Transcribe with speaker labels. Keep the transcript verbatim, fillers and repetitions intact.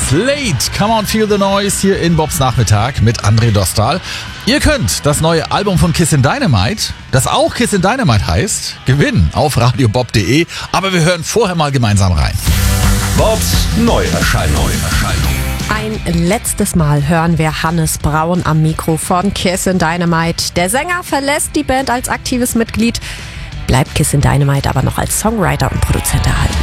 Speaker 1: Slate, Come on Feel the Noise hier in Bobs Nachmittag mit André Dostal. Ihr könnt das neue Album von Kissin' Dynamite, das auch Kissin' Dynamite heißt, gewinnen auf radiobob punkt de. Aber wir hören vorher mal gemeinsam rein.
Speaker 2: Bobs Neuerscheinung.
Speaker 3: Ein letztes Mal hören wir Hannes Braun am Mikro von Kissin' Dynamite. Der Sänger verlässt die Band als aktives Mitglied, bleibt Kissin' Dynamite aber noch als Songwriter und Produzent erhalten.